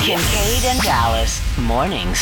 Kincaid and Dallas mornings.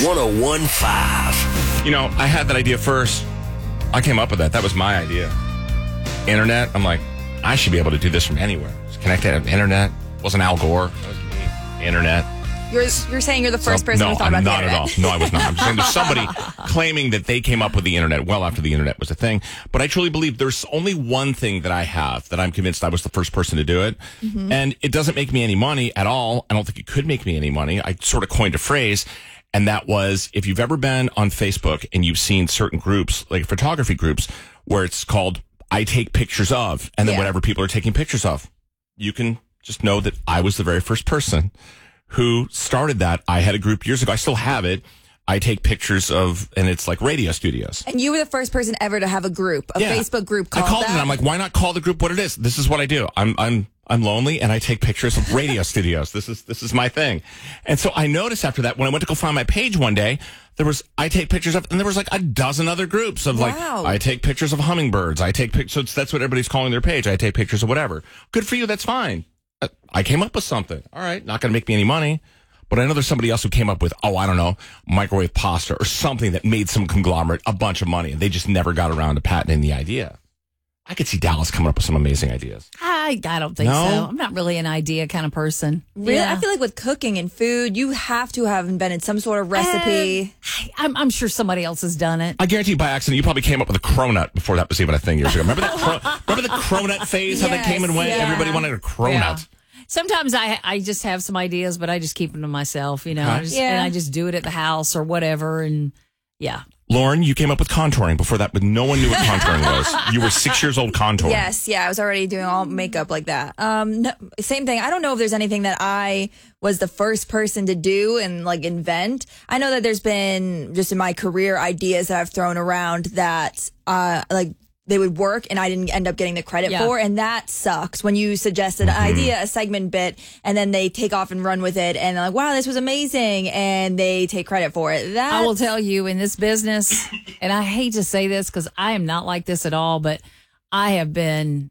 101.5. You know, I had that idea first. I came up with that. That was my idea. Internet. I'm like, I should be able to do this from anywhere. Just connected to the internet. Wasn't Al Gore. That was me. Internet. You're saying you're the first person who thought about the internet. No, not at all. No, I was not. I'm just saying there's somebody claiming that they came up with the internet well after the internet was a thing. But I truly believe there's only one thing that I have that I'm convinced I was the first person to do it. Mm-hmm. And it doesn't make me any money at all. I don't think it could make me any money. I sort of coined a phrase. And that was, if you've ever been on Facebook and you've seen certain groups, like photography groups, where it's called, I take pictures of, and then whatever people are taking pictures of, you can just know that I was the very first person who started that. I had a group years ago. I still have it. I take pictures of, and it's like radio studios. And you were the first person ever to have a group, a Facebook group called I called that? it, and I'm like, why not call the group what it is? This is what I do. I'm lonely, and I take pictures of radio studios. This is my thing. And so I noticed after that, when I went to go find my page one day, I take pictures of, and there was like a dozen other groups of like, I take pictures of hummingbirds. I take pictures. So that's what everybody's calling their page. I take pictures of whatever. Good for you. That's fine. I came up with something. All right. Not going to make me any money. But I know there's somebody else who came up with, I don't know, microwave pasta or something that made some conglomerate a bunch of money. And they just never got around to patenting the idea. I could see Dallas coming up with some amazing ideas. I don't think so. I'm not really an idea kind of person. Really? Yeah. I feel like with cooking and food, you have to have invented some sort of recipe. I'm sure somebody else has done it. I guarantee you by accident, you probably came up with a cronut before that was even a thing years ago. Remember the cronut phase, how that came and went? Yeah. Everybody wanted a cronut. Yeah. Sometimes I just have some ideas, but I just keep them to myself, you know. And I just do it at the house or whatever, and yeah. Lauren, you came up with contouring before that, but no one knew what contouring was. You were 6 years old contouring. Yes, I was already doing all makeup like that. No, same thing. I don't know if there's anything that I was the first person to do and like invent. I know that there's been just in my career ideas that I've thrown around that like they would work and I didn't end up getting the credit for. And that sucks when you suggest an idea, a segment bit, and then they take off and run with it. And they're like, wow, this was amazing. And they take credit for it. I will tell you in this business, and I hate to say this because I am not like this at all, but I have been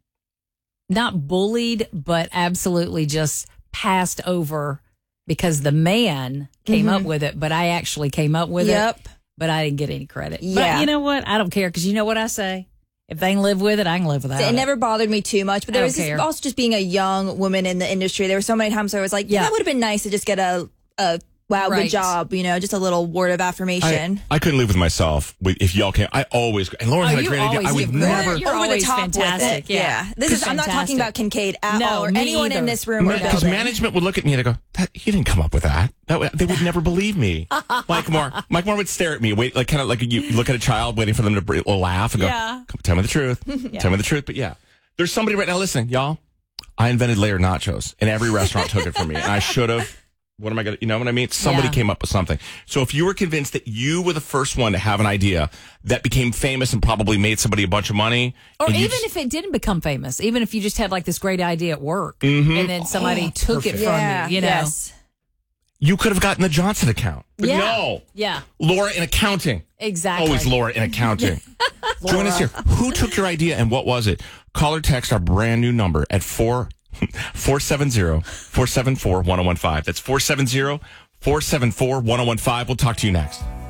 not bullied, but absolutely just passed over because the man came up with it, but I actually came up with it, but I didn't get any credit. Yeah. But you know what? I don't care because you know what I say? If they can live with it, I can live without it. It never bothered me too much, but there was also just being a young woman in the industry. There were so many times where I was like, that would have been nice to just get a wow, good job, you know, just a little word of affirmation. I couldn't live with myself if y'all came. I always, and Lauren had a great idea. I would never. You're over the top fantastic. With it. Yeah. I'm not talking about Kincaid at all or anyone in this room. Because management would look at me and they go, you didn't come up with that. They would never believe me. Mike Moore would stare at me, kind of like you look at a child waiting for them to laugh and go, tell me the truth. Tell me the truth. But there's somebody right now listening, y'all. I invented layered nachos and every restaurant took it from me. And I should have. What am I going to, you know what I mean? Somebody came up with something. So if you were convinced that you were the first one to have an idea that became famous and probably made somebody a bunch of money. Or even if it didn't become famous, even if you just had like this great idea at work and then somebody took it from you, you know. Yes. You could have gotten the Johnson account. But no. Yeah. Laura in accounting. Exactly. Always Laura in accounting. Join us here. Who took your idea and what was it? Call or text our brand new number at 470-474-1015. That's 470-474-1015. We'll talk to you next.